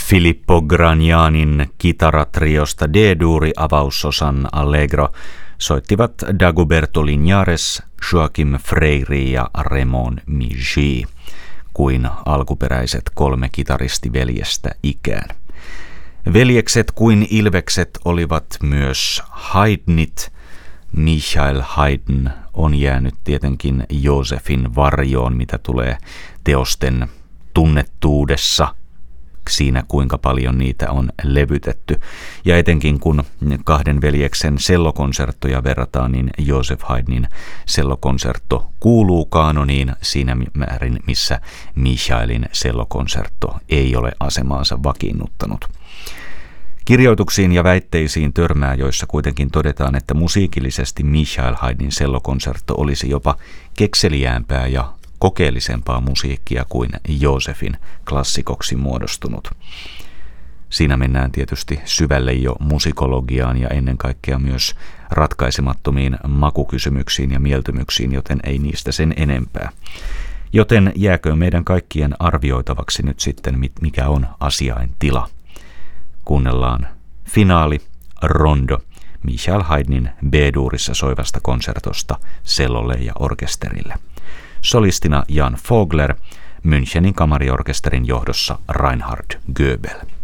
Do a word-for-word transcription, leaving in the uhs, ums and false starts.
Filippo Granianin kitaratriosta D-duuri avausosan Allegro soittivat Dagoberto Linares, Joaquim Freiri ja Raymond Migi kuin alkuperäiset kolme kitaristiveljestä ikään. Veljekset kuin ilvekset olivat myös Haydnit. Michael Haydn on jäänyt tietenkin Joosefin varjoon, mitä tulee teosten tunnettuudessa, siinä kuinka paljon niitä on levytetty. Ja etenkin kun kahden veljeksen sellokonserttoja verrataan, niin Joseph Haydnin sellokonsertto kuuluu kaanoniin siinä määrin, missä Michaelin sellokonsertto ei ole asemaansa vakiinnuttanut. Kirjoituksiin ja väitteisiin törmää, joissa kuitenkin todetaan, että musiikillisesti Michael Haydnin sellokonsertto olisi jopa kekseliäämpää ja kokeellisempaa musiikkia kuin Josefin klassikoksi muodostunut. Siinä mennään tietysti syvälle jo musikologiaan ja ennen kaikkea myös ratkaisemattomiin makukysymyksiin ja mieltymyksiin, joten ei niistä sen enempää. Joten jääkö meidän kaikkien arvioitavaksi nyt sitten, mikä on asiain tila. Kuunnellaan finaali, rondo, Michael Haydnin B-duurissa soivasta konsertosta cellolle ja orkesterille. Solistina Jan Vogler, Münchenin kamariorkesterin johdossa Reinhard Goebel.